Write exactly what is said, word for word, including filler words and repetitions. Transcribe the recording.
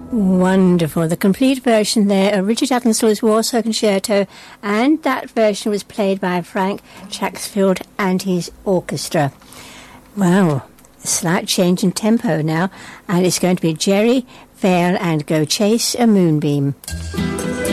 Wonderful. The complete version there of Richard Attenstore's Warsaw Concerto, and that version was played by Frank Chacksfield and his orchestra. Wow, a slight change in tempo now, and it's going to be Jerry Vale and Go Chase a Moonbeam.